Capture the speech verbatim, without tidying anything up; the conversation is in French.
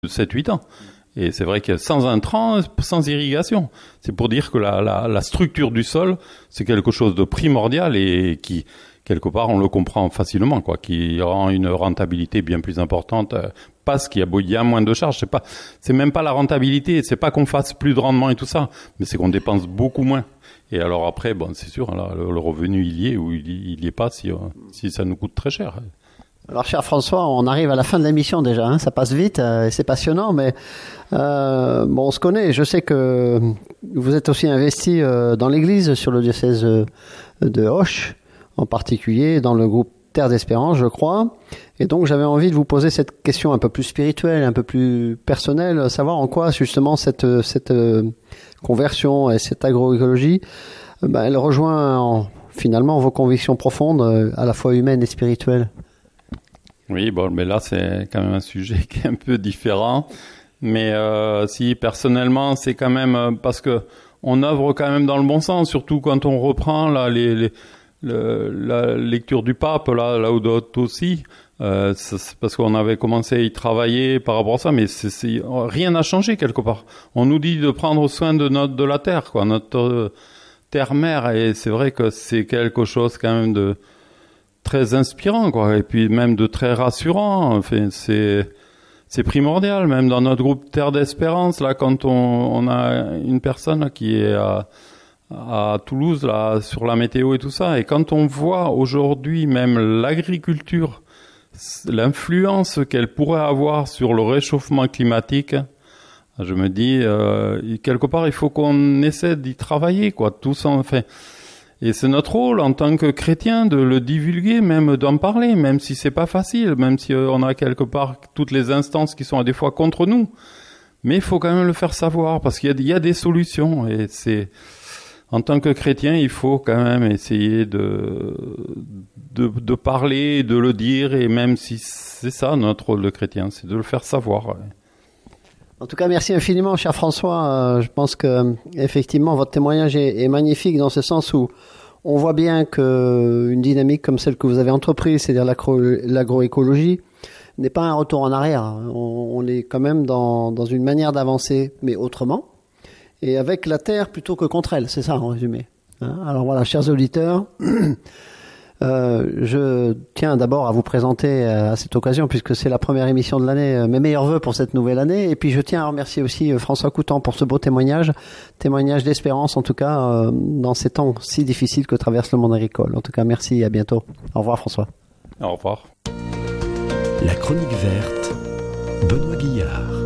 sept huit ans. Et c'est vrai que sans intrants, sans irrigation, c'est pour dire que la, la, la structure du sol, c'est quelque chose de primordial et qui, quelque part, on le comprend facilement, quoi, qui rend une rentabilité bien plus importante parce qu'il y a, il y a moins de charges. C'est pas, c'est même pas la rentabilité, c'est pas qu'on fasse plus de rendement et tout ça, mais c'est qu'on dépense beaucoup moins. Et alors après, bon, c'est sûr, là, le, le revenu il y est ou il, il y est pas si, si ça nous coûte très cher. Alors, cher François, on arrive à la fin de l'émission déjà, hein, ça passe vite euh, et c'est passionnant, mais euh, bon, on se connaît. Je sais que vous êtes aussi investi euh, dans l'Église, sur le diocèse de Auch, en particulier dans le groupe Terre d'Espérance, je crois. Et donc, j'avais envie de vous poser cette question un peu plus spirituelle, un peu plus personnelle, savoir en quoi justement cette cette euh, conversion et cette agroécologie, euh, bah, elle rejoint en, finalement vos convictions profondes, euh, à la fois humaines et spirituelles. Oui, bon, mais là, c'est quand même un sujet qui est un peu différent. Mais euh, si, personnellement, c'est quand même euh, parce que on œuvre quand même dans le bon sens, surtout quand on reprend là les, les le, la lecture du pape, là, Laudato aussi, euh, c'est parce qu'on avait commencé à y travailler par rapport à ça, mais c'est, c'est, rien n'a changé quelque part. On nous dit de prendre soin de notre de la terre, quoi, notre euh, terre-mère, et c'est vrai que c'est quelque chose quand même de très inspirant, quoi, et puis même de très rassurant. Enfin, c'est c'est primordial, même dans notre groupe Terre d'Espérance, là, quand on, on a une personne là, qui est à, à Toulouse, là, sur la météo et tout ça, et quand on voit aujourd'hui même l'agriculture, l'influence qu'elle pourrait avoir sur le réchauffement climatique, je me dis, euh, quelque part, il faut qu'on essaie d'y travailler, quoi, tous en fait. Et c'est notre rôle en tant que chrétien de le divulguer, même d'en parler, même si c'est pas facile, même si on a quelque part toutes les instances qui sont des fois contre nous. Mais il faut quand même le faire savoir, parce qu'il y a, il y a des solutions. Et c'est, en tant que chrétien, il faut quand même essayer de, de, de parler, de le dire, et même si c'est ça notre rôle de chrétien, c'est de le faire savoir. Ouais. En tout cas, merci infiniment, cher François. Euh, je pense que effectivement votre témoignage est, est magnifique dans ce sens où on voit bien que une dynamique comme celle que vous avez entreprise, c'est-à-dire l'agro, l'agroécologie, n'est pas un retour en arrière. On, on est quand même dans, dans une manière d'avancer, mais autrement, et avec la terre plutôt que contre elle. C'est ça, en résumé. Hein? Alors voilà, chers auditeurs. Euh, je tiens d'abord à vous présenter à cette occasion, puisque c'est la première émission de l'année, mes meilleurs vœux pour cette nouvelle année. Et puis je tiens à remercier aussi François Coutan pour ce beau témoignage, témoignage d'espérance en tout cas, euh, dans ces temps si difficiles que traverse le monde agricole. En tout cas, merci et à bientôt. Au revoir François. Au revoir. La Chronique Verte, Benoît Guillard.